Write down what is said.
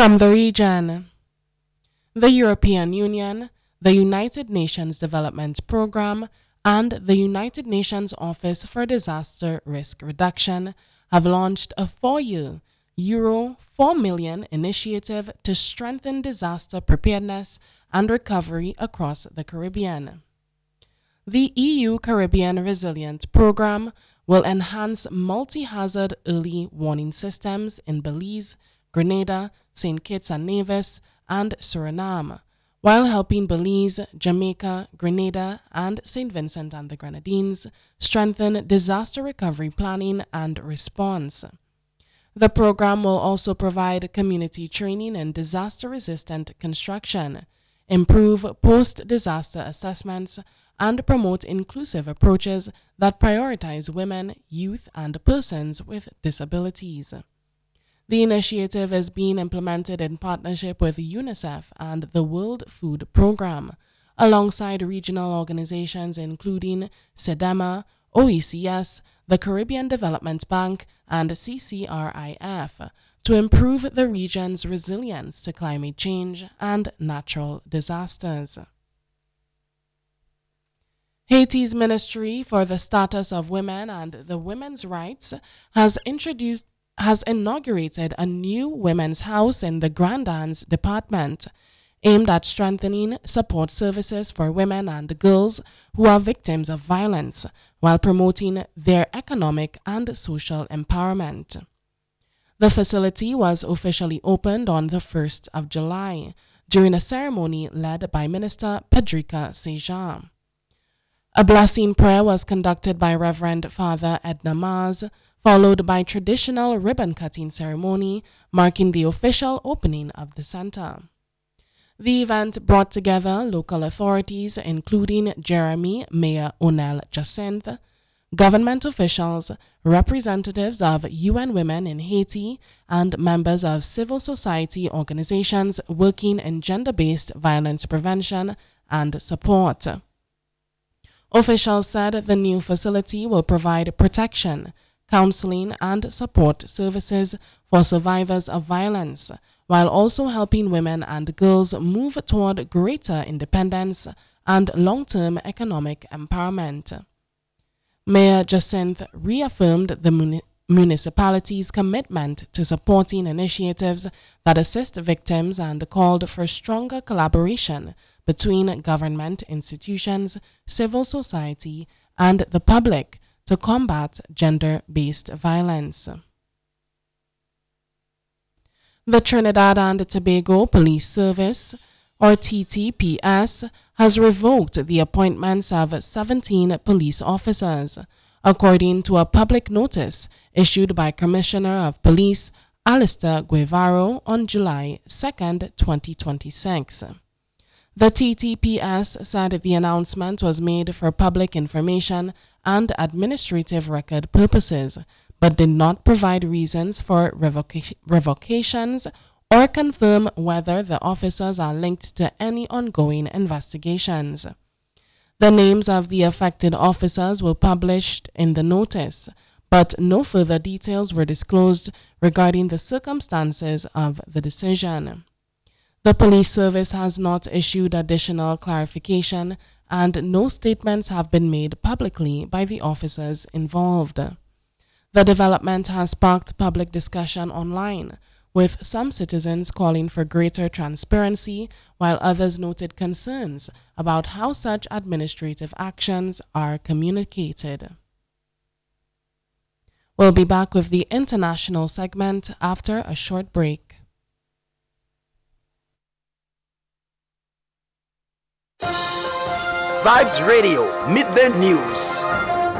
From the region, the European Union, the United Nations Development Programme, and the United Nations Office for Disaster Risk Reduction have launched a 4-year Euro 4 million initiative to strengthen disaster preparedness and recovery across the Caribbean. The EU Caribbean Resilience Programme will enhance multi-hazard early warning systems in Belize, Grenada, St. Kitts and Nevis, and Suriname, while helping Belize, Jamaica, Grenada, and St. Vincent and the Grenadines strengthen disaster recovery planning and response. The program will also provide community training in disaster-resistant construction, improve post-disaster assessments, and promote inclusive approaches that prioritize women, youth, and persons with disabilities. The initiative is being implemented in partnership with UNICEF and the World Food Programme, alongside regional organizations including SEDEMA, OECS, the Caribbean Development Bank, and CCRIF, to improve the region's resilience to climate change and natural disasters. Haiti's Ministry for the Status of Women and the Women's Rights has inaugurated a new women's house in the Grand Anse department, aimed at strengthening support services for women and girls who are victims of violence, while promoting their economic and social empowerment. The facility was officially opened on the 1st of July during a ceremony led by Minister Pedrica Sejan. A blessing prayer was conducted by Reverend Father Edna Mars, followed by traditional ribbon-cutting ceremony marking the official opening of the center. The event brought together local authorities including Jeremy Mayor Onel Jacinth, government officials, representatives of UN Women in Haiti, and members of civil society organizations working in gender-based violence prevention and support. Officials said the new facility will provide protection, counseling, and support services for survivors of violence, while also helping women and girls move toward greater independence and long-term economic empowerment. Mayor Jacinth reaffirmed the municipality's commitment to supporting initiatives that assist victims and called for stronger collaboration between government institutions, civil society, and the public to combat gender-based violence. The Trinidad and Tobago Police Service, or TTPS, has revoked the appointments of 17 police officers, according to a public notice issued by Commissioner of Police Alistair Guevaro on July 2, 2026. The TTPS said the announcement was made for public information and administrative record purposes, but did not provide reasons for revocations or confirm whether the officers are linked to any ongoing investigations. The names of the affected officers were published in the notice, but no further details were disclosed regarding the circumstances of the decision. The police service has not issued additional clarification, and no statements have been made publicly by the officers involved. The development has sparked public discussion online, with some citizens calling for greater transparency, while others noted concerns about how such administrative actions are communicated. We'll be back with the international segment after a short break. Vibes Radio, Midday News.